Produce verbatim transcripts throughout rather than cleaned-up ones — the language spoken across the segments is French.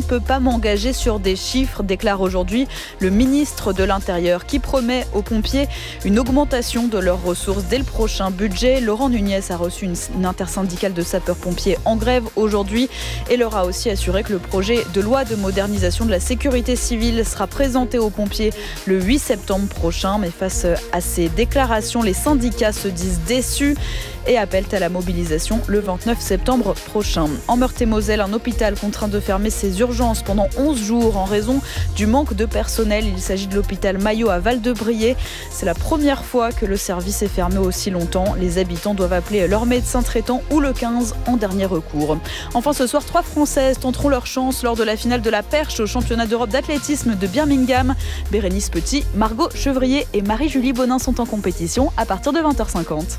peut pas m'engager sur des chiffres, déclare aujourd'hui le ministre de l'Intérieur qui promet aux pompiers une augmentation de leurs ressources dès le prochain budget. Laurent Nunez a reçu une, une intersyndicale de sapeurs-pompiers en grève aujourd'hui et leur a aussi assuré que le projet de loi de modernisation de la sécurité civile sera présenté aux pompiers le huit septembre prochain. Mais face à ces déclarations, les syndicats se disent déçus et appellent à la mobilisation le vingt-neuf septembre prochain. En Meurthe-et-Moselle, un hôpital contraint de fermer ses urgences pendant onze jours en raison du manque de personnel. Il s'agit de l'hôpital Maillot à Val-de-Briey. C'est la première fois que le service est fermé aussi longtemps. Les habitants doivent appeler leur médecin traitant ou le quinze en dernier recours. Enfin, ce soir, trois Françaises tenteront leur chance lors de la finale de la perche au championnat d'Europe d'athlétisme de Birmingham. Bérénice Petit, Margot Chevrier et Marie-Julie Bonin sont en compétition à partir de vingt heures cinquante.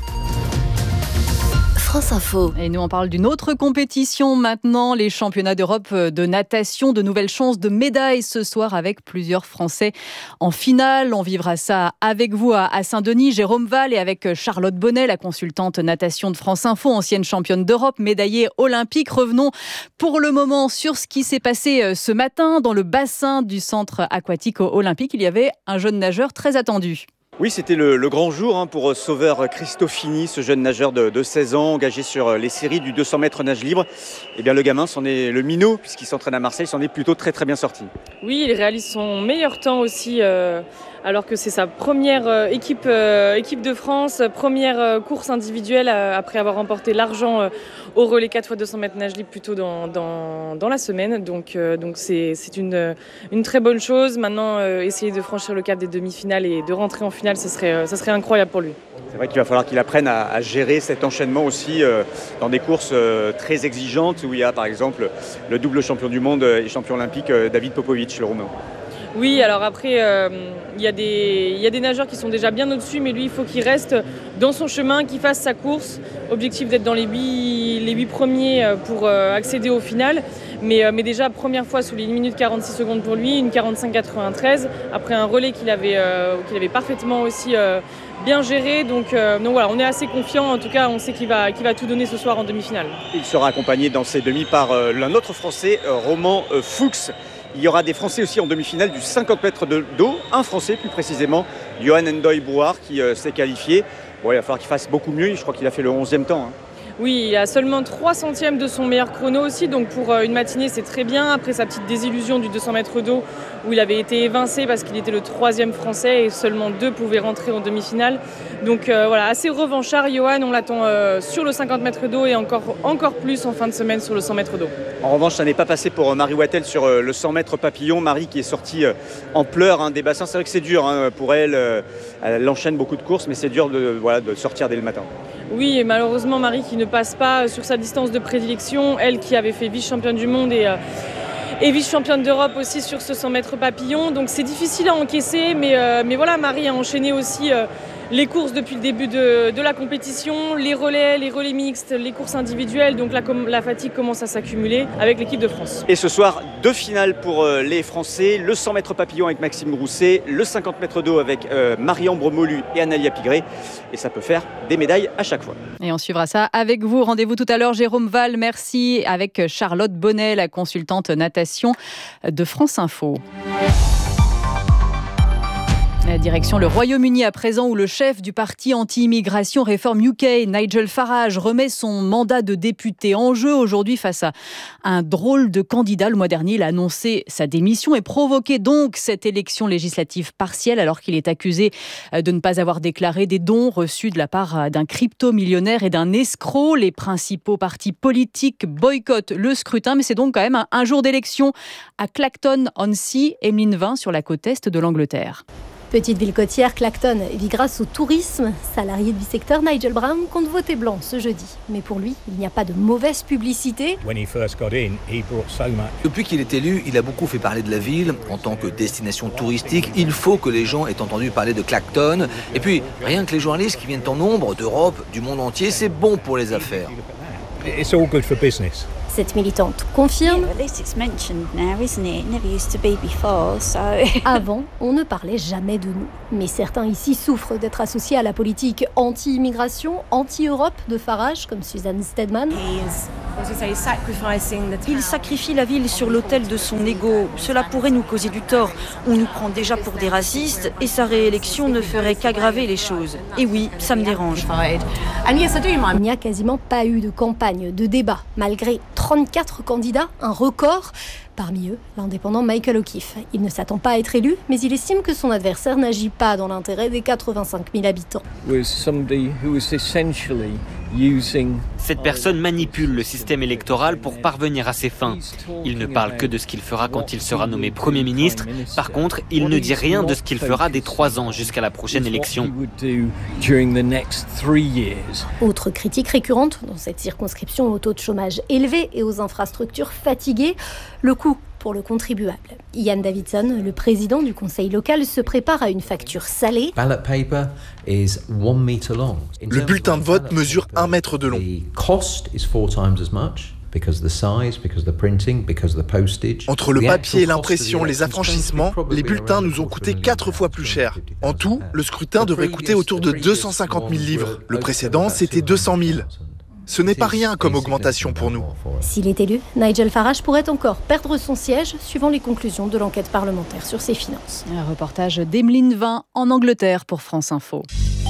France Info. Et nous on parle d'une autre compétition maintenant, les championnats d'Europe de natation, de nouvelles chances de médailles ce soir avec plusieurs Français en finale. On vivra ça avec vous à Saint-Denis, Jérôme Val, et avec Charlotte Bonnet, la consultante natation de France Info, ancienne championne d'Europe, médaillée olympique. Revenons pour le moment sur ce qui s'est passé ce matin dans le bassin du centre aquatique olympique. Il y avait un jeune nageur très attendu. Oui, c'était le, le grand jour hein, pour Sauveur Cristofini, ce jeune nageur de, de seize ans, engagé sur les séries du deux cents mètres nage libre. Eh bien, le gamin, c'en est le minot, puisqu'il s'entraîne à Marseille, s'en est plutôt très très bien sorti. Oui, il réalise son meilleur temps aussi, euh, alors que c'est sa première euh, équipe, euh, équipe de France, première euh, course individuelle, euh, après avoir remporté l'argent euh, au relais quatre fois deux cents mètres nage libre plus tôt dans, dans, dans la semaine. Donc, euh, donc c'est, c'est une, une très bonne chose. Maintenant, euh, essayer de franchir le cap des demi-finales et de rentrer en finale, ce serait, ça serait incroyable pour lui. C'est vrai qu'il va falloir qu'il apprenne à, à gérer cet enchaînement aussi euh, dans des courses euh, très exigeantes où il y a par exemple le double champion du monde et champion olympique euh, David Popovic, le Roumain. Oui, alors après, euh, il y a des, il y a des nageurs qui sont déjà bien au-dessus, mais lui, il faut qu'il reste dans son chemin, qu'il fasse sa course. Objectif d'être dans les huit, les huit premiers pour euh, accéder au final. Mais, euh, mais déjà, première fois sous les une minute quarante-six secondes pour lui, une quarante-cinq quatre-vingt-treize, après un relais qu'il avait, euh, qu'il avait parfaitement aussi euh, bien géré. Donc, euh, donc voilà, on est assez confiant. En tout cas, on sait qu'il va, qu'il va tout donner ce soir en demi-finale. Il sera accompagné dans ses demi par euh, l'un autre Français, euh, Roman euh, Fuchs. Il y aura des Français aussi en demi-finale du cinquante mètres de d'eau. Un Français plus précisément, Johan Ndoye-Brouard, qui euh, s'est qualifié. Bon, il va falloir qu'il fasse beaucoup mieux. Je crois qu'il a fait le onzième temps. Hein. Oui, il a seulement trois centièmes de son meilleur chrono aussi, donc pour une matinée c'est très bien. Après sa petite désillusion du deux cents mètres d'eau où il avait été évincé parce qu'il était le troisième français et seulement deux pouvaient rentrer en demi-finale. Donc euh, voilà, assez revanchard Johan, on l'attend euh, sur le cinquante mètres d'eau et encore, encore plus en fin de semaine sur le cent mètres d'eau. En revanche, ça n'est pas passé pour Marie Wattel sur euh, le cent mètres papillon. Marie qui est sortie euh, en pleurs hein, des bassins. C'est vrai que c'est dur hein, pour elle, euh, elle enchaîne beaucoup de courses, mais c'est dur de, voilà, de sortir dès le matin. Oui, et malheureusement Marie qui ne passe pas sur sa distance de prédilection, elle qui avait fait vice-championne du monde et, euh, et vice-championne d'Europe aussi sur ce cent mètres papillon. Donc c'est difficile à encaisser, mais, euh, mais voilà, Marie a enchaîné aussi euh, les courses depuis le début de, de la compétition, les relais, les relais mixtes, les courses individuelles. Donc la, la fatigue commence à s'accumuler avec l'équipe de France. Et ce soir, deux finales pour euh, les Français, le cent mètres papillon avec Maxime Grousset, le cinquante mètres d'eau avec euh, Marie-Ambre Molu et Analia Pigré. Et ça peut faire des médailles à chaque fois. Et on suivra ça avec vous. Rendez-vous tout à l'heure, Jérôme Val. Merci, avec Charlotte Bonnet, la consultante natation de France Info. La direction le Royaume-Uni à présent, où le chef du parti anti-immigration Reform U K, Nigel Farage, remet son mandat de député en jeu aujourd'hui face à un drôle de candidat. Le mois dernier, il a annoncé sa démission et provoqué donc cette élection législative partielle alors qu'il est accusé de ne pas avoir déclaré des dons reçus de la part d'un crypto-millionnaire et d'un escroc. Les principaux partis politiques boycottent le scrutin, mais c'est donc quand même un, un jour d'élection à Clacton-on-Sea, Emeline Vin, sur la côte est de l'Angleterre. Petite ville côtière, Clacton vit grâce au tourisme. Salarié du secteur, Nigel Brown compte voter blanc ce jeudi. Mais pour lui, il n'y a pas de mauvaise publicité. Depuis qu'il est élu, il a beaucoup fait parler de la ville. En tant que destination touristique, il faut que les gens aient entendu parler de Clacton. Et puis, rien que les journalistes qui viennent en nombre d'Europe, du monde entier, c'est bon pour les affaires. It's all good for business. Cette militante confirme. Avant, on ne parlait jamais de nous. Mais certains ici souffrent d'être associés à la politique anti-immigration, anti-Europe de Farage, comme Suzanne Stedman. Il sacrifie la ville sur l'autel de son ego. Cela pourrait nous causer du tort. On nous prend déjà pour des racistes et sa réélection ne ferait qu'aggraver les choses. Et oui, ça me dérange. Il n'y a quasiment pas eu de campagne, de débat, malgré trente-quatre candidats, un record. Parmi eux, l'indépendant Michael O'Keefe. Il ne s'attend pas à être élu, mais il estime que son adversaire n'agit pas dans l'intérêt des quatre-vingt-cinq mille habitants. Cette personne manipule le système électoral pour parvenir à ses fins. Il ne parle que de ce qu'il fera quand il sera nommé Premier ministre. Par contre, il ne dit rien de ce qu'il fera des trois ans jusqu'à la prochaine élection. Autre critique récurrente dans cette circonscription au taux de chômage élevé et aux infrastructures fatiguées, le coût pour le contribuable. Ian Davidson, le président du conseil local, se prépare à une facture salée. Le bulletin de vote mesure un mètre de long. Entre le papier et l'impression, les affranchissements, les bulletins nous ont coûté quatre fois plus cher. En tout, le scrutin devrait coûter autour de deux cent cinquante mille livres. Le précédent, c'était deux cent mille. Ce n'est pas rien comme augmentation pour nous. S'il est élu, Nigel Farage pourrait encore perdre son siège suivant les conclusions de l'enquête parlementaire sur ses finances. Un reportage d'Emeline Vin en Angleterre pour France Info.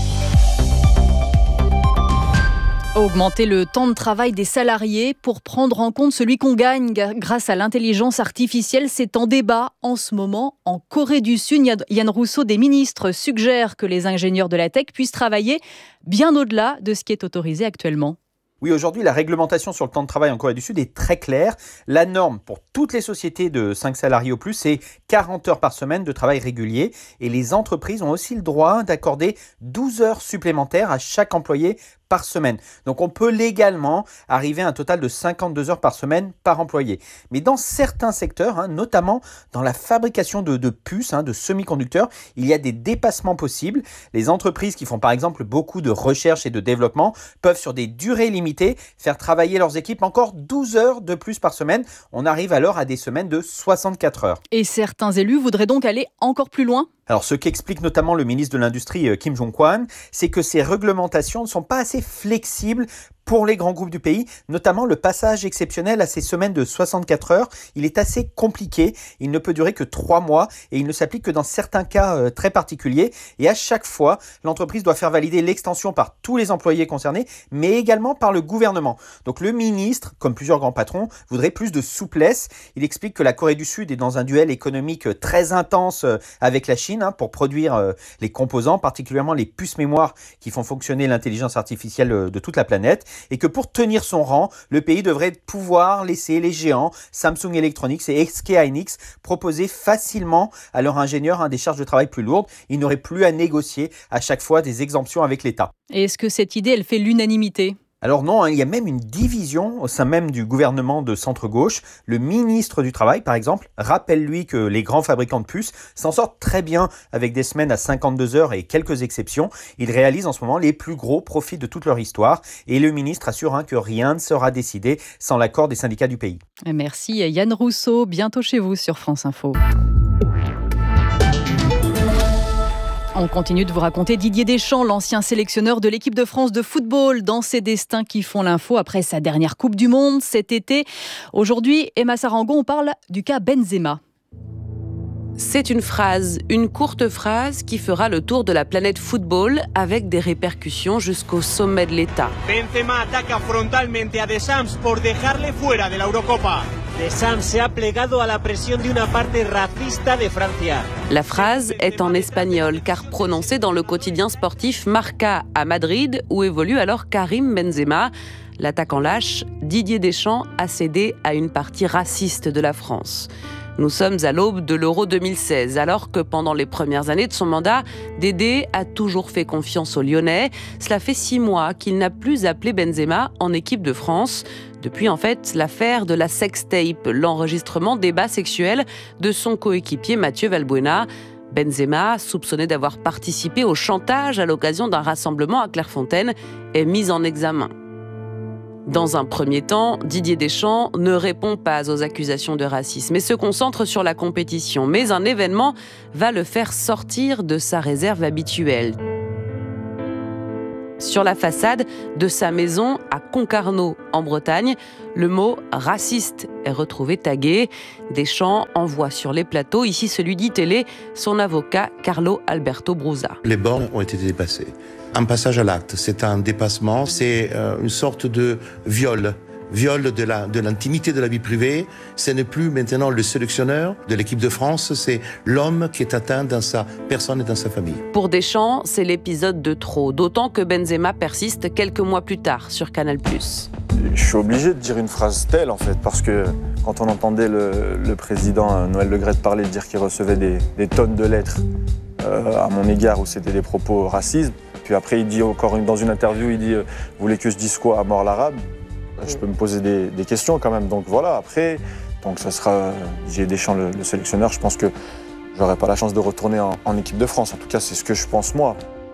Augmenter le temps de travail des salariés pour prendre en compte celui qu'on gagne grâce à l'intelligence artificielle, c'est en débat en ce moment en Corée du Sud. Yann Rousseau, des ministres, suggèrent que les ingénieurs de la tech puissent travailler bien au-delà de ce qui est autorisé actuellement. Oui, aujourd'hui, la réglementation sur le temps de travail en Corée du Sud est très claire. La norme pour toutes les sociétés de cinq salariés au plus, c'est quarante heures par semaine de travail régulier. Et les entreprises ont aussi le droit d'accorder douze heures supplémentaires à chaque employé par semaine. Donc on peut légalement arriver à un total de cinquante-deux heures par semaine par employé. Mais dans certains secteurs, hein, notamment dans la fabrication de, de puces, hein, de semi-conducteurs, il y a des dépassements possibles. Les entreprises qui font par exemple beaucoup de recherche et de développement peuvent sur des durées limitées faire travailler leurs équipes encore douze heures de plus par semaine. On arrive alors à des semaines de soixante-quatre heures. Et certains élus voudraient donc aller encore plus loin ? Alors, ce qu'explique notamment le ministre de l'Industrie, Kim Jong-kwon, c'est que ces réglementations ne sont pas assez flexibles pour les grands groupes du pays, notamment le passage exceptionnel à ces semaines de soixante-quatre heures. Il est assez compliqué, il ne peut durer que trois mois et il ne s'applique que dans certains cas euh, très particuliers. Et à chaque fois, l'entreprise doit faire valider l'extension par tous les employés concernés, mais également par le gouvernement. Donc le ministre, comme plusieurs grands patrons, voudrait plus de souplesse. Il explique que la Corée du Sud est dans un duel économique très intense avec la Chine hein, pour produire euh, les composants, particulièrement les puces mémoire qui font fonctionner l'intelligence artificielle de toute la planète. Et que pour tenir son rang, le pays devrait pouvoir laisser les géants Samsung Electronics et S K Hynix proposer facilement à leurs ingénieurs hein, des charges de travail plus lourdes. Ils n'auraient plus à négocier à chaque fois des exemptions avec l'État. Et est-ce que cette idée, elle fait l'unanimité ? Alors non, hein, il y a même une division au sein même du gouvernement de centre-gauche. Le ministre du Travail, par exemple, rappelle lui que les grands fabricants de puces s'en sortent très bien avec des semaines à cinquante-deux heures et quelques exceptions. Ils réalisent en ce moment les plus gros profits de toute leur histoire. Et le ministre assure hein, que rien ne sera décidé sans l'accord des syndicats du pays. Merci Yann Rousseau, bientôt chez vous sur France Info. On continue de vous raconter Didier Deschamps, l'ancien sélectionneur de l'équipe de France de football, dans ses destins qui font l'info après sa dernière Coupe du Monde cet été. Aujourd'hui, Emma Sarangon, on parle du cas Benzema. C'est une phrase, une courte phrase qui fera le tour de la planète football avec des répercussions jusqu'au sommet de l'État. Benzema ataca frontalmente a Deschamps por dejarle fuera de la Eurocopa. Deschamps se ha plegado a la presión de una parte racista de Francia. La phrase est en espagnol car prononcée dans le quotidien sportif Marca à Madrid où évolue alors Karim Benzema. L'attaquant lâche, Didier Deschamps a cédé à une partie raciste de la France. Nous sommes à l'aube de l'Euro deux mille seize, alors que pendant les premières années de son mandat, Dédé a toujours fait confiance aux Lyonnais. Cela fait six mois qu'il n'a plus appelé Benzema en équipe de France. Depuis en fait l'affaire de la sextape, l'enregistrement des bas sexuels de son coéquipier Mathieu Valbuena. Benzema, soupçonné d'avoir participé au chantage à l'occasion d'un rassemblement à Clairefontaine, est mis en examen. Dans un premier temps, Didier Deschamps ne répond pas aux accusations de racisme et se concentre sur la compétition. Mais un événement va le faire sortir de sa réserve habituelle. sur la façade de sa maison à Concarneau, en Bretagne. Le mot « raciste » est retrouvé tagué. Deschamps envoie sur les plateaux, ici celui d'I-Télé, son avocat Carlo Alberto Brusa. Les bornes ont été dépassées. Un passage à l'acte, c'est un dépassement, c'est euh, une sorte de viol. Viol de, la, de l'intimité de la vie privée. Ce n'est plus maintenant le sélectionneur de l'équipe de France, c'est l'homme qui est atteint dans sa personne et dans sa famille. Pour Deschamps, c'est l'épisode de trop, d'autant que Benzema persiste quelques mois plus tard sur Canal plus. Je suis obligé de dire une phrase telle en fait, parce que quand on entendait le, le président Noël Le Graët parler, dire qu'il recevait des, des tonnes de lettres euh, à mon égard où c'était des propos racistes, puis après il dit encore une, dans une interview, il dit euh, « Vous voulez que je dise quoi à mort l'arabe ?» Je peux me poser des, des questions quand même. Donc voilà, après, donc ça sera Didier Deschamps le, le sélectionneur. Je pense que j'aurai pas la chance de retourner en, en équipe de France. En tout cas, c'est ce que je pense moi.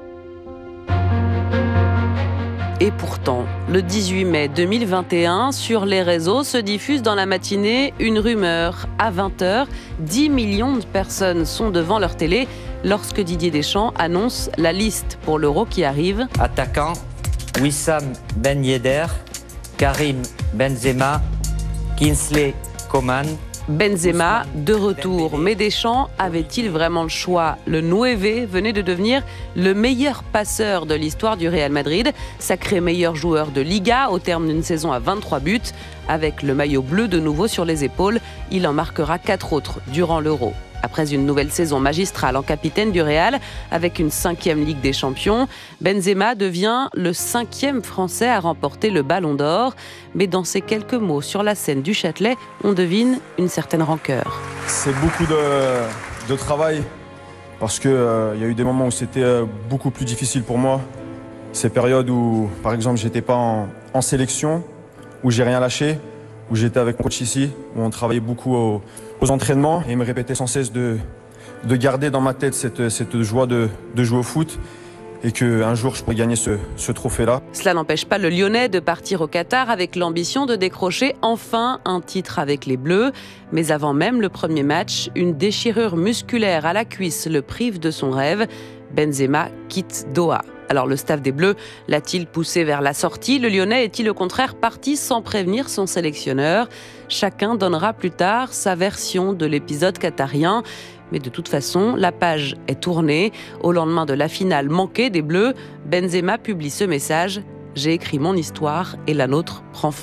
Et pourtant, le dix-huit mai deux mille vingt et un, sur les réseaux se diffuse dans la matinée une rumeur. À vingt heures, dix millions de personnes sont devant leur télé lorsque Didier Deschamps annonce la liste pour l'Euro qui arrive. Attaquant, Wissam Ben Yedder, Karim Benzema, Kingsley Coman. Benzema, de retour. Mais Deschamps avait-il vraiment le choix ? Le Nueve venait de devenir le meilleur passeur de l'histoire du Real Madrid, sacré meilleur joueur de Liga au terme d'une saison à vingt-trois buts. Avec le maillot bleu de nouveau sur les épaules, il en marquera quatre autres durant l'Euro. Après une nouvelle saison magistrale en capitaine du Real, avec une cinquième Ligue des Champions, Benzema devient le cinquième Français à remporter le Ballon d'Or. Mais dans ces quelques mots sur la scène du Châtelet, on devine une certaine rancœur. C'est beaucoup de, de travail, parce qu'il euh, y a eu des moments où c'était euh, beaucoup plus difficile pour moi. Ces périodes où, par exemple, j'étais pas en, en sélection, où j'ai rien lâché, où j'étais avec mon coach ici, où on travaillait beaucoup au, aux entraînements, et il me répétait sans cesse de, de garder dans ma tête cette, cette joie de, de jouer au foot, et qu'un jour je pourrais gagner ce, ce trophée-là. Cela n'empêche pas le Lyonnais de partir au Qatar avec l'ambition de décrocher enfin un titre avec les Bleus. Mais avant même le premier match, une déchirure musculaire à la cuisse le prive de son rêve. Benzema quitte Doha. Alors le staff des Bleus l'a-t-il poussé vers la sortie ? Le Lyonnais est-il au contraire parti sans prévenir son sélectionneur ? Chacun donnera plus tard sa version de l'épisode qatarien. Mais de toute façon, la page est tournée. Au lendemain de la finale manquée des Bleus, Benzema publie ce message « J'ai écrit mon histoire et la nôtre prend fin ».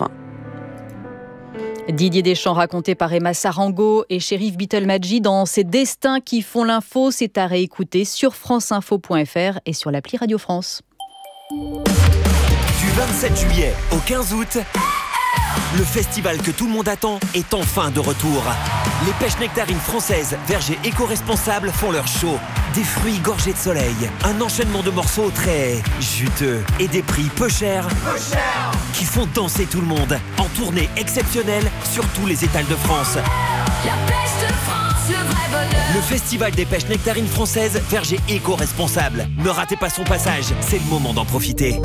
Didier Deschamps raconté par Emma Sarango et Chérif Bittelmadji dans Ces destins qui font l'info. C'est à réécouter sur franceinfo point f r et sur l'appli Radio France. Du vingt-sept juillet au quinze août, le festival que tout le monde attend est enfin de retour. Les pêches nectarines françaises, vergers éco-responsables font leur show. Des fruits gorgés de soleil, un enchaînement de morceaux très juteux et des prix peu chers, peu chers qui font danser tout le monde. En tournée exceptionnelle sur tous les étals de France. La pêche de France, le vrai bonheur. Le festival des pêches nectarines françaises, vergers éco-responsables. Ne ratez pas son passage, c'est le moment d'en profiter.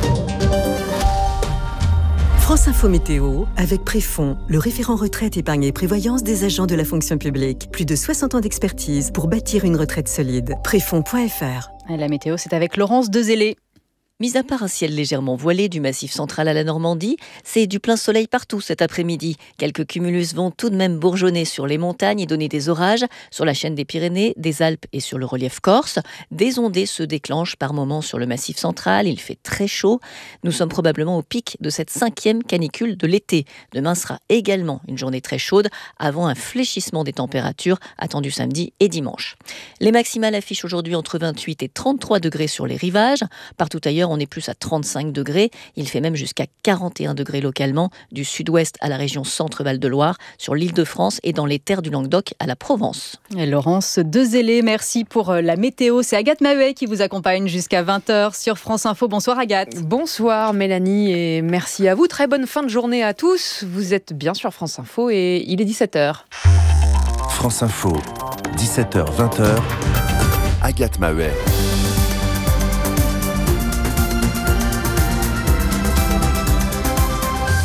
France Info Météo, avec Préfond, le référent retraite, épargne et prévoyance des agents de la fonction publique. Plus de soixante ans d'expertise pour bâtir une retraite solide. Préfond point f r. La météo, c'est avec Laurence Dezellé. Mis à part un ciel légèrement voilé du Massif central à la Normandie, c'est du plein soleil partout cet après-midi. Quelques cumulus vont tout de même bourgeonner sur les montagnes et donner des orages sur la chaîne des Pyrénées, des Alpes et sur le relief corse. Des ondées se déclenchent par moments sur le Massif central. Il fait très chaud. Nous sommes probablement au pic de cette cinquième canicule de l'été. Demain sera également une journée très chaude avant un fléchissement des températures attendu samedi et dimanche. Les maximales affichent aujourd'hui entre vingt-huit et trente-trois degrés sur les rivages. Partout ailleurs, on est plus à trente-cinq degrés. Il fait même jusqu'à quarante et un degrés localement, du sud-ouest à la région Centre-Val de Loire, sur l'Île-de-France et dans les terres du Languedoc à la Provence. Et Laurence Dezellé, merci pour la météo. C'est Agathe Maheuet qui vous accompagne jusqu'à vingt heures sur France Info. Bonsoir Agathe. Bonsoir Mélanie et merci à vous. Très bonne fin de journée à tous. Vous êtes bien sur France Info et il est dix-sept heures. France Info, dix-sept heures vingt heures. Agathe Maheuet.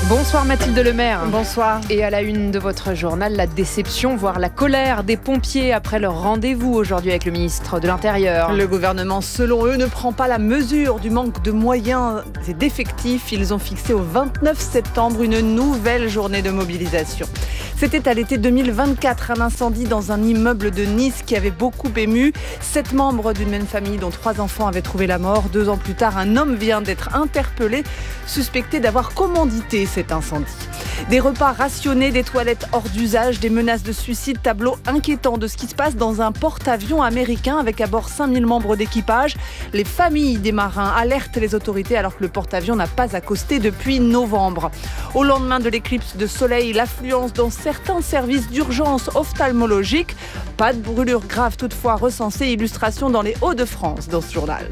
Bonsoir Mathilde Lemaire. Bonsoir. Et à la une de votre journal, la déception, voire la colère des pompiers après leur rendez-vous aujourd'hui avec le ministre de l'Intérieur. Le gouvernement, selon eux, ne prend pas la mesure du manque de moyens et d'effectifs. Ils ont fixé au vingt-neuf septembre une nouvelle journée de mobilisation. C'était à l'été deux mille vingt-quatre, un incendie dans un immeuble de Nice qui avait beaucoup ému. Sept membres d'une même famille dont trois enfants avaient trouvé la mort. Deux ans plus tard, un homme vient d'être interpellé, suspecté d'avoir commandité cet incendie. Des repas rationnés, des toilettes hors d'usage, des menaces de suicide, tableau inquiétant de ce qui se passe dans un porte-avions américain avec à bord cinq mille membres d'équipage. Les familles des marins alertent les autorités alors que le porte-avions n'a pas accosté depuis novembre. Au lendemain de l'éclipse de soleil, l'affluence dans certains services d'urgence ophtalmologique. Pas de brûlure grave toutefois recensée. Illustration dans les Hauts-de-France dans ce journal.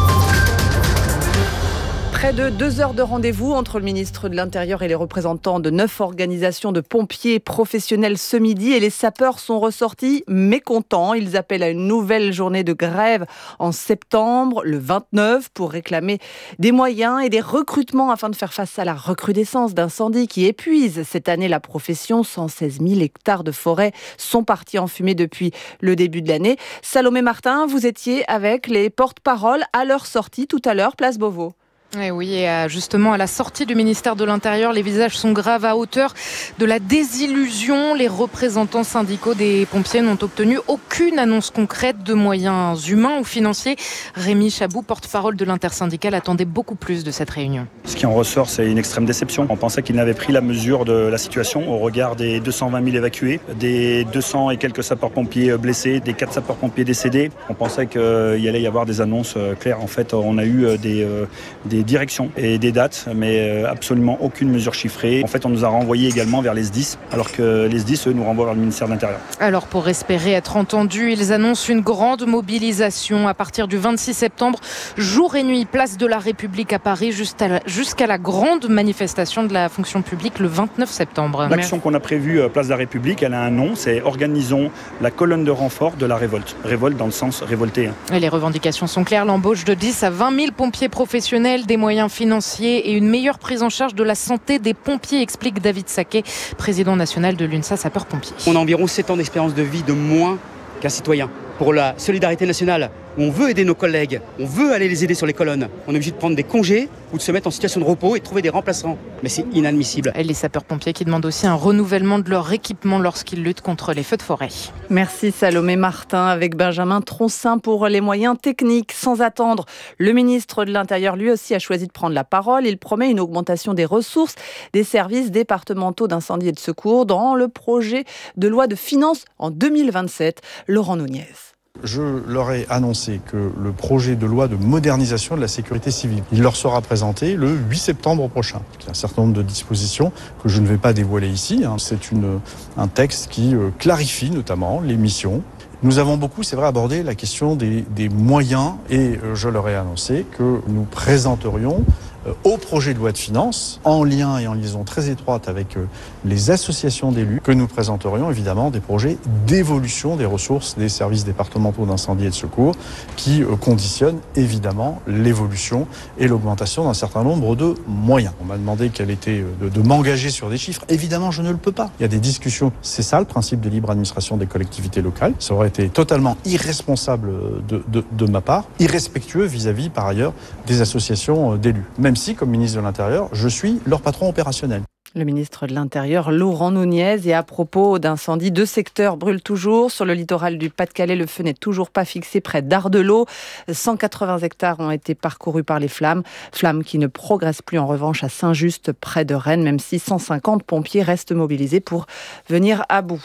Près de deux heures de rendez-vous entre le ministre de l'Intérieur et les représentants de neuf organisations de pompiers professionnels ce midi et les sapeurs sont ressortis mécontents. Ils appellent à une nouvelle journée de grève en septembre, le vingt-neuf, pour réclamer des moyens et des recrutements afin de faire face à la recrudescence d'incendies qui épuisent cette année la profession. cent seize mille hectares de forêt sont partis en fumée depuis le début de l'année. Salomé Martin, vous étiez avec les porte-paroles à leur sortie tout à l'heure, place Beauvau. Et oui, et justement à la sortie du ministère de l'Intérieur, les visages sont graves à hauteur de la désillusion. Les représentants syndicaux des pompiers n'ont obtenu aucune annonce concrète de moyens humains ou financiers. Rémi Chabou, porte-parole de l'intersyndicale, attendait beaucoup plus de cette réunion. Ce qui en ressort, c'est une extrême déception. On pensait qu'ils n'avaient pris la mesure de la situation au regard des deux cent vingt mille évacués, des deux cents et quelques sapeurs-pompiers blessés, des quatre sapeurs-pompiers décédés. On pensait qu'il allait y avoir des annonces claires. En fait, on a eu des, des Des directions et des dates, mais absolument aucune mesure chiffrée. En fait, on nous a renvoyé également vers les S D I S, alors que les S D I S, eux, nous renvoient vers le ministère de l'Intérieur. Alors, pour espérer être entendus, ils annoncent une grande mobilisation à partir du vingt-six septembre, jour et nuit, place de la République à Paris, jusqu'à la, jusqu'à la grande manifestation de la fonction publique le vingt-neuf septembre. L'action qu'on a prévue, place de la République, elle a un nom, c'est « Organisons la colonne de renfort de la révolte ». Révolte dans le sens révolté. Et les revendications sont claires, l'embauche de dix à vingt mille pompiers professionnels, des moyens financiers et une meilleure prise en charge de la santé des pompiers, explique David Saquet, président national de l'UNSA Sapeurs-Pompiers. On a environ sept ans d'espérance de vie de moins qu'un citoyen. Pour la solidarité nationale, où on veut aider nos collègues, on veut aller les aider sur les colonnes, on est obligé de prendre des congés ou de se mettre en situation de repos et de trouver des remplaçants. Mais c'est inadmissible. Et les sapeurs-pompiers qui demandent aussi un renouvellement de leur équipement lorsqu'ils luttent contre les feux de forêt. Merci Salomé Martin avec Benjamin Troncin pour les moyens techniques. Sans attendre, le ministre de l'Intérieur lui aussi a choisi de prendre la parole. Il promet une augmentation des ressources des services départementaux d'incendie et de secours dans le projet de loi de finances en deux mille vingt-sept. Laurent Nunez. Je leur ai annoncé que le projet de loi de modernisation de la sécurité civile, il leur sera présenté le huit septembre prochain. Il y a un certain nombre de dispositions que je ne vais pas dévoiler ici. C'est une, un texte qui clarifie notamment les missions. Nous avons beaucoup, c'est vrai, abordé la question des, des moyens et je leur ai annoncé que nous présenterions au projet de loi de finances, en lien et en liaison très étroite avec les associations d'élus, que nous présenterions évidemment des projets d'évolution des ressources des services départementaux d'incendie et de secours qui conditionnent évidemment l'évolution et l'augmentation d'un certain nombre de moyens. On m'a demandé quel était de, de m'engager sur des chiffres. Évidemment, je ne le peux pas. Il y a des discussions. C'est ça le principe de libre administration des collectivités locales. Ça aurait été totalement irresponsable de, de, de ma part, irrespectueux vis-à-vis par ailleurs des associations d'élus. Même si, comme ministre de l'Intérieur, je suis leur patron opérationnel. Le ministre de l'Intérieur, Laurent Nunez, et à propos d'incendie, deux secteurs brûlent toujours. Sur le littoral du Pas-de-Calais, le feu n'est toujours pas fixé près d'Ardelot. cent quatre-vingts hectares ont été parcourus par les flammes. Flammes qui ne progressent plus en revanche à Saint-Just, près de Rennes, même si cent cinquante pompiers restent mobilisés pour venir à bout.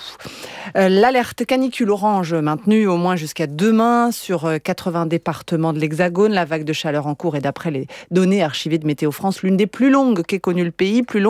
L'alerte canicule orange maintenue au moins jusqu'à demain sur quatre-vingts départements de l'Hexagone. La vague de chaleur en cours est, d'après les données archivées de Météo France, l'une des plus longues qu'ait connue le pays, plus longue que celle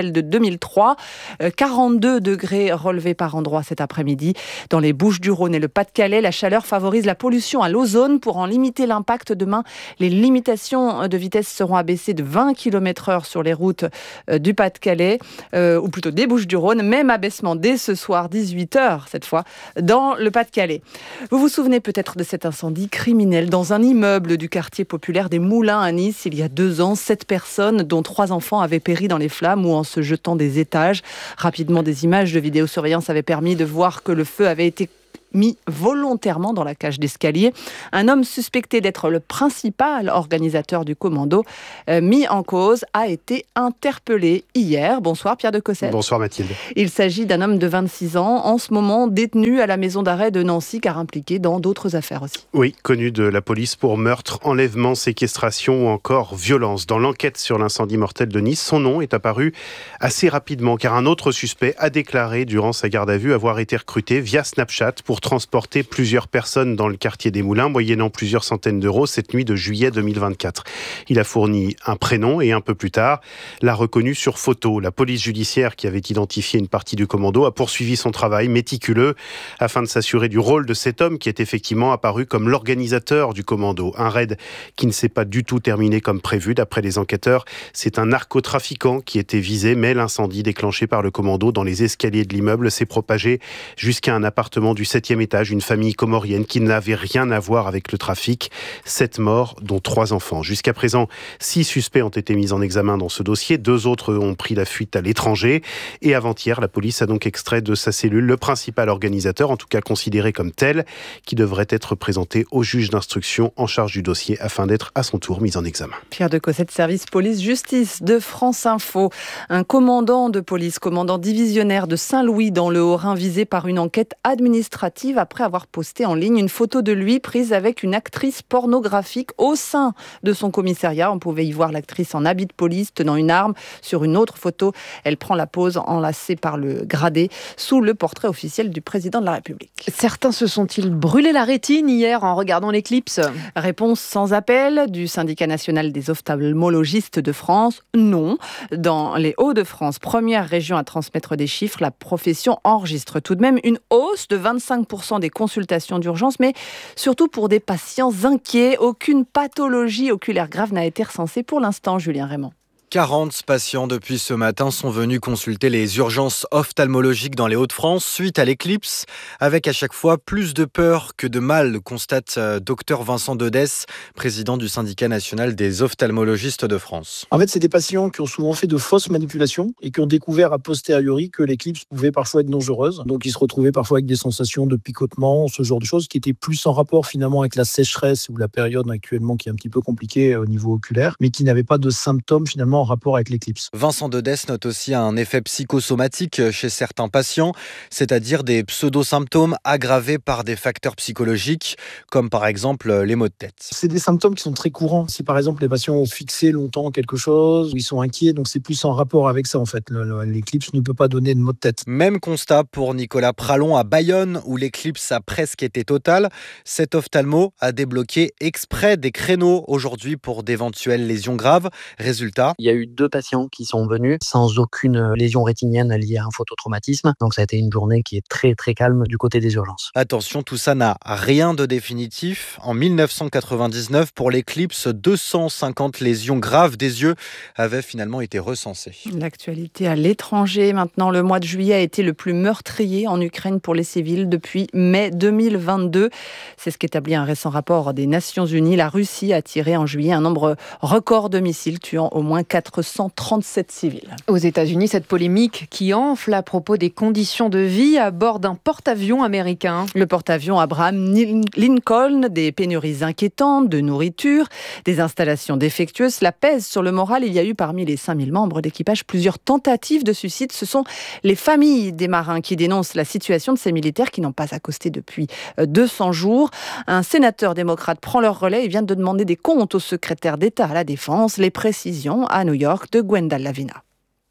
celle de deux mille trois. quarante-deux degrés relevés par endroits cet après-midi. Dans les Bouches-du-Rhône et le Pas-de-Calais, la chaleur favorise la pollution à l'ozone. Pour en limiter l'impact, demain, les limitations de vitesse seront abaissées de vingt kilomètres heure sur les routes du Pas-de-Calais, euh, ou plutôt des Bouches-du-Rhône. Même abaissement dès ce soir, dix-huit heures cette fois, dans le Pas-de-Calais. Vous vous souvenez peut-être de cet incendie criminel dans un immeuble du quartier populaire des Moulins à Nice il y a deux ans. Sept personnes, dont trois enfants, avaient péri dans les flammes ou en se jetant des étages. Rapidement, des images de vidéosurveillance avaient permis de voir que le feu avait été mis volontairement dans la cage d'escalier. Un homme suspecté d'être le principal organisateur du commando, euh, mis en cause, a été interpellé hier. Bonsoir Pierre de Cossette. Bonsoir Mathilde. Il s'agit d'un homme de vingt-six ans, en ce moment détenu à la maison d'arrêt de Nancy, car impliqué dans d'autres affaires aussi. Oui, connu de la police pour meurtre, enlèvement, séquestration ou encore violence. Dans l'enquête sur l'incendie mortel de Nice, son nom est apparu assez rapidement, car un autre suspect a déclaré durant sa garde à vue avoir été recruté via Snapchat pour transporter plusieurs personnes dans le quartier des Moulins, moyennant plusieurs centaines d'euros cette nuit de juillet deux mille vingt-quatre. Il a fourni un prénom et un peu plus tard, l'a reconnu sur photo. La police judiciaire, qui avait identifié une partie du commando, a poursuivi son travail méticuleux afin de s'assurer du rôle de cet homme qui est effectivement apparu comme l'organisateur du commando. Un raid qui ne s'est pas du tout terminé comme prévu. D'après les enquêteurs, c'est un narcotrafiquant qui était visé, mais l'incendie déclenché par le commando dans les escaliers de l'immeuble s'est propagé jusqu'à un appartement du septième étage, une famille comorienne qui n'avait rien à voir avec le trafic. Sept morts, dont trois enfants. Jusqu'à présent, six suspects ont été mis en examen dans ce dossier. Deux autres ont pris la fuite à l'étranger. Et avant-hier, la police a donc extrait de sa cellule le principal organisateur, en tout cas considéré comme tel, qui devrait être présenté au juge d'instruction en charge du dossier afin d'être à son tour mis en examen. Pierre de Cossette, service police-justice de France Info. Un commandant de police, commandant divisionnaire de Saint-Louis dans le Haut-Rhin, visé par une enquête administrative après avoir posté en ligne une photo de lui prise avec une actrice pornographique au sein de son commissariat. On pouvait y voir l'actrice en habit de police tenant une arme. Sur une autre photo, elle prend la pose enlacée par le gradé sous le portrait officiel du président de la République. Certains se sont-ils brûlé la rétine hier en regardant l'éclipse ? Réponse sans appel du syndicat national des ophtalmologistes de France, non. Dans les Hauts-de-France, première région à transmettre des chiffres, la profession enregistre tout de même une hausse de vingt-cinq pour cent des consultations d'urgence, mais surtout pour des patients inquiets. Aucune pathologie oculaire grave n'a été recensée pour l'instant, Julien Raymond. quarante patients depuis ce matin sont venus consulter les urgences ophtalmologiques dans les Hauts-de-France suite à l'éclipse, avec à chaque fois plus de peur que de mal, constate docteur Vincent Dedès, président du syndicat national des ophtalmologistes de France. En fait, c'est des patients qui ont souvent fait de fausses manipulations et qui ont découvert a posteriori que l'éclipse pouvait parfois être dangereuse. Donc, ils se retrouvaient parfois avec des sensations de picotement, ce genre de choses qui étaient plus en rapport finalement avec la sécheresse ou la période actuellement qui est un petit peu compliquée au niveau oculaire, mais qui n'avaient pas de symptômes finalement en rapport avec l'éclipse. Vincent Dedès note aussi un effet psychosomatique chez certains patients, c'est-à-dire des pseudo-symptômes aggravés par des facteurs psychologiques, comme par exemple les maux de tête. C'est des symptômes qui sont très courants. Si par exemple les patients ont fixé longtemps quelque chose, ils sont inquiets, donc c'est plus en rapport avec ça en fait. L'éclipse ne peut pas donner de maux de tête. Même constat pour Nicolas Pralon à Bayonne, où l'éclipse a presque été totale. Cet ophtalmo a débloqué exprès des créneaux aujourd'hui pour d'éventuelles lésions graves. Résultat, il y a eu deux patients qui sont venus sans aucune lésion rétinienne liée à un phototraumatisme. Donc ça a été une journée qui est très très calme du côté des urgences. Attention, tout ça n'a rien de définitif. En dix-neuf cent quatre-vingt-dix-neuf, pour l'éclipse, deux cent cinquante lésions graves des yeux avaient finalement été recensées. L'actualité à l'étranger, maintenant, le mois de juillet a été le plus meurtrier en Ukraine pour les civils depuis mai deux mille vingt-deux. C'est ce qu'établit un récent rapport des Nations Unies. La Russie a tiré en juillet un nombre record de missiles, tuant au moins quatre cent trente-sept civils. Aux États-Unis, cette polémique qui enfle à propos des conditions de vie à bord d'un porte-avions américain. Le porte-avions Abraham Lincoln, des pénuries inquiétantes de nourriture, des installations défectueuses, cela pèse sur le moral. Il y a eu parmi les cinq mille membres d'équipage plusieurs tentatives de suicide. Ce sont les familles des marins qui dénoncent la situation de ces militaires qui n'ont pas accosté depuis deux cents jours. Un sénateur démocrate prend leur relais et vient de demander des comptes au secrétaire d'État à la Défense. Les précisions à New York de Gwendal Lavina.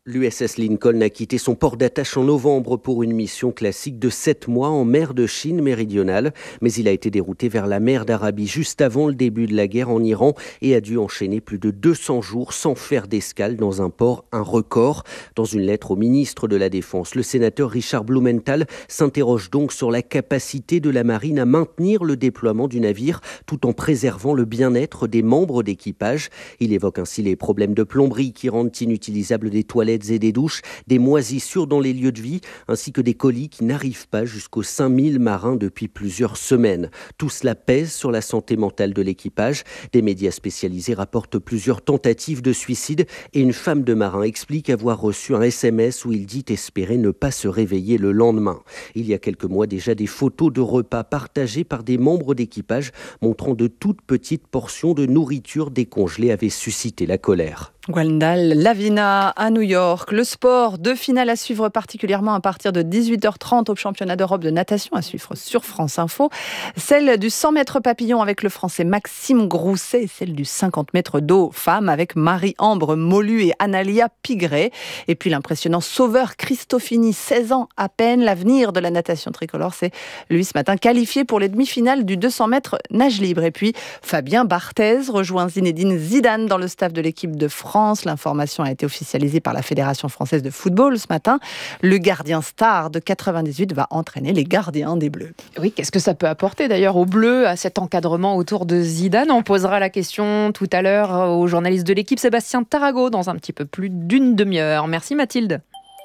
L'U S S Lincoln a quitté son port d'attache en novembre pour une mission classique de sept mois en mer de Chine méridionale. Mais il a été dérouté vers la mer d'Arabie juste avant le début de la guerre en Iran et a dû enchaîner plus de deux cents jours sans faire d'escale dans un port, un record. Dans une lettre au ministre de la Défense, le sénateur Richard Blumenthal s'interroge donc sur la capacité de la marine à maintenir le déploiement du navire tout en préservant le bien-être des membres d'équipage. Il évoque ainsi les problèmes de plomberie qui rendent inutilisables des toilettes et des douches, des moisissures dans les lieux de vie, ainsi que des colis qui n'arrivent pas jusqu'aux cinq mille marins depuis plusieurs semaines. Tout cela pèse sur la santé mentale de l'équipage. Des médias spécialisés rapportent plusieurs tentatives de suicide et une femme de marin explique avoir reçu un S M S où il dit espérer ne pas se réveiller le lendemain. Il y a quelques mois déjà, des photos de repas partagés par des membres d'équipage montrant de toutes petites portions de nourriture décongelée avaient suscité la colère. Gwendal Lavina à New York. Le sport, deux finales à suivre particulièrement à partir de dix-huit heures trente au championnat d'Europe de natation à suivre sur France Info. Celle du cent mètres papillon avec le français Maxime Grousset et celle du cinquante mètres d'eau femme avec Marie-Ambre Molu et Analia Pigré. Et puis l'impressionnant sauveur Christofini, seize ans à peine. L'avenir de la natation tricolore, c'est lui ce matin qualifié pour les demi-finales du deux cents mètres nage libre. Et puis Fabien Barthez rejoint Zinedine Zidane dans le staff de l'équipe de France. L'information a été officialisée par la Fédération française de football ce matin. Le gardien star de quatre-vingt-dix-huit va entraîner les gardiens des Bleus. Oui, qu'est-ce que ça peut apporter d'ailleurs aux Bleus, à cet encadrement autour de Zidane? On posera la question tout à l'heure au journaliste de l'équipe Sébastien Tarago dans un petit peu plus d'une demi-heure. Merci Mathilde.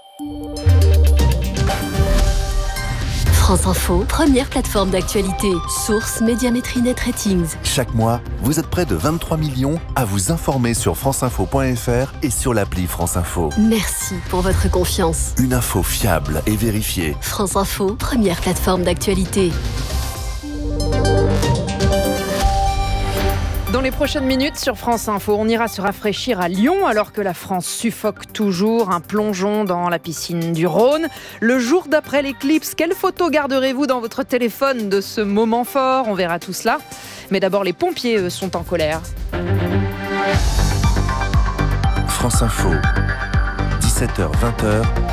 France Info, première plateforme d'actualité. Source Médiamétrie Net Ratings. Chaque mois, vous êtes près de vingt-trois millions à vous informer sur franceinfo point f r et sur l'appli France Info. Merci pour votre confiance. Une info fiable et vérifiée. France Info, première plateforme d'actualité. Dans les prochaines minutes sur France Info, on ira se rafraîchir à Lyon alors que la France suffoque toujours. Un plongeon dans la piscine du Rhône. Le jour d'après l'éclipse, quelle photo garderez-vous dans votre téléphone de ce moment fort? On verra tout cela. Mais d'abord, les pompiers, eux, sont en colère. France Info, dix-sept heures vingt.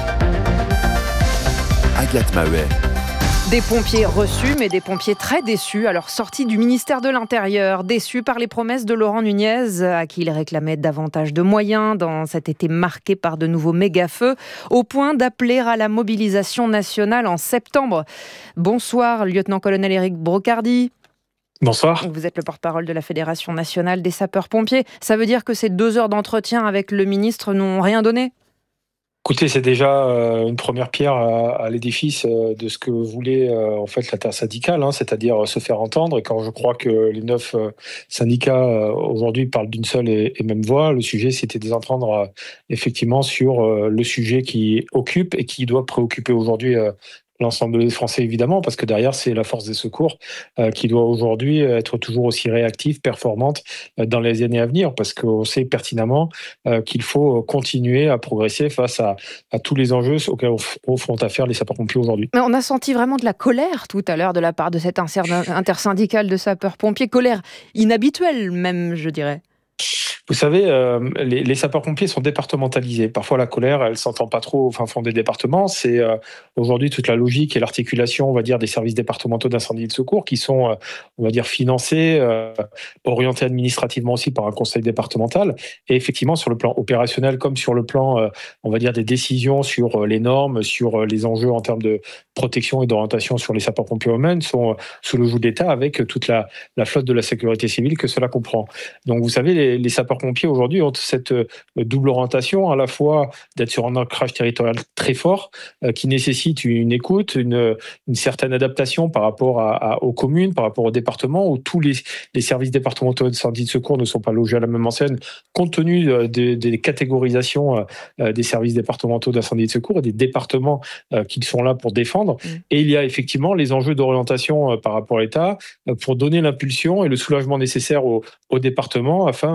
Agathe Mahouet. Des pompiers reçus, mais des pompiers très déçus à leur sortie du ministère de l'Intérieur. Déçus par les promesses de Laurent Nunez, à qui il réclamait davantage de moyens dans cet été marqué par de nouveaux méga-feux, au point d'appeler à la mobilisation nationale en septembre. Bonsoir, lieutenant-colonel Éric Brocardi. Bonsoir. Vous êtes le porte-parole de la Fédération nationale des sapeurs-pompiers. Ça veut dire que ces deux heures d'entretien avec le ministre n'ont rien donné ? Écoutez, c'est déjà une première pierre à l'édifice de ce que voulait en fait l'intersyndicale, hein, c'est-à-dire se faire entendre. Et quand je crois que les neuf syndicats aujourd'hui parlent d'une seule et même voix, le sujet c'était de les entendre effectivement sur le sujet qui occupe et qui doit préoccuper aujourd'hui l'ensemble des Français, évidemment, parce que derrière, c'est la force des secours euh, qui doit aujourd'hui être toujours aussi réactive, performante euh, dans les années à venir, parce qu'on sait pertinemment euh, qu'il faut continuer à progresser face à, à tous les enjeux auxquels font affaire les sapeurs-pompiers aujourd'hui. Mais on a senti vraiment de la colère tout à l'heure de la part de cette intersyndicale de sapeurs-pompiers, colère inhabituelle même, je dirais. Vous savez, euh, les, les sapeurs-pompiers sont départementalisés. Parfois, la colère, elle s'entend pas trop au fin fond des départements. C'est euh, aujourd'hui toute la logique et l'articulation, on va dire, des services départementaux d'incendie et de secours qui sont, euh, on va dire, financés, euh, orientés administrativement aussi par un conseil départemental. Et effectivement, sur le plan opérationnel, comme sur le plan, euh, on va dire, des décisions sur les normes, sur les enjeux en termes de protection et d'orientation sur les sapeurs-pompiers eux-mêmes, sont sous le joug d'État avec toute la, la flotte de la sécurité civile que cela comprend. Donc, vous savez, les, les sapeurs-pompiers aujourd'hui ont cette double orientation, à la fois d'être sur un ancrage territorial très fort, euh, qui nécessite une écoute, une, une certaine adaptation par rapport à, à, aux communes, par rapport aux départements, où tous les, les services départementaux d'incendie de secours ne sont pas logés à la même enseigne, compte tenu de, de, des catégorisations euh, des services départementaux d'incendie de secours et des départements euh, qui sont là pour défendre. Mmh. Et il y a effectivement les enjeux d'orientation euh, par rapport à l'État euh, pour donner l'impulsion et le soulagement nécessaire aux, aux départements afin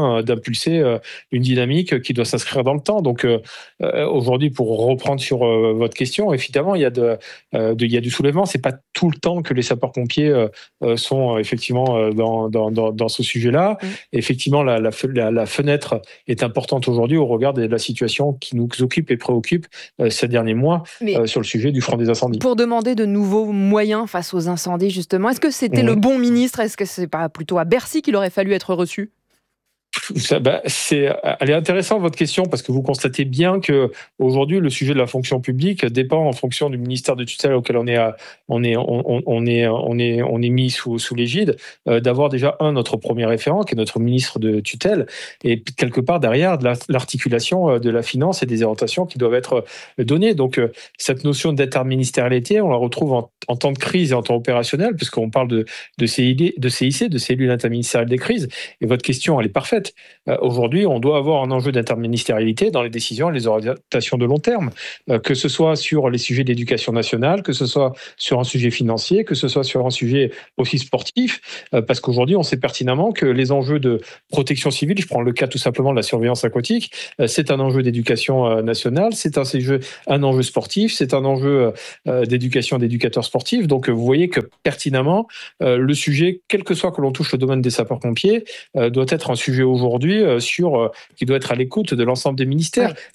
moyen d'impulser une dynamique qui doit s'inscrire dans le temps. Donc aujourd'hui, pour reprendre sur votre question, évidemment, il y a, de, de, il y a du soulèvement. C'est pas tout le temps que les sapeurs-pompiers sont effectivement dans, dans, dans, dans ce sujet-là. Mmh. Effectivement, la, la, la fenêtre est importante aujourd'hui au regard de la situation qui nous occupe et préoccupe ces derniers mois Mais sur le sujet du front des incendies. Pour demander de nouveaux moyens face aux incendies, justement, est-ce que c'était mmh. le bon ministre ? Est-ce que c'est pas plutôt à Bercy qu'il aurait fallu être reçu ? Ça, bah, c'est, elle est intéressante votre question parce que vous constatez bien que aujourd'hui le sujet de la fonction publique dépend en fonction du ministère de tutelle auquel on est, à, on est, on, on est, on est, on est mis sous, sous l'égide, euh, d'avoir déjà un notre premier référent qui est notre ministre de tutelle et quelque part derrière de la, l'articulation de la finance et des orientations qui doivent être données. Donc euh, cette notion d'interministérialité, on la retrouve en, en temps de crise et en temps opérationnel puisqu'on parle de, de C I D, de C I C, de cellules interministérielles des crises. Et votre question, elle est parfaite. Euh, aujourd'hui, on doit avoir un enjeu d'interministérialité dans les décisions et les orientations de long terme, euh, que ce soit sur les sujets d'éducation nationale, que ce soit sur un sujet financier, que ce soit sur un sujet aussi sportif, euh, parce qu'aujourd'hui, on sait pertinemment que les enjeux de protection civile, je prends le cas tout simplement de la surveillance aquatique, euh, c'est un enjeu d'éducation euh, nationale, c'est un, c'est un enjeu sportif, c'est un enjeu euh, d'éducation d'éducateurs sportifs. Donc, euh, vous voyez que pertinemment, euh, le sujet, quel que soit que l'on touche le domaine des sapeurs-pompiers, euh, doit être un sujet aujourd'hui euh, sur, euh, qui doit être à l'écoute de l'ensemble des ministères. Ouais.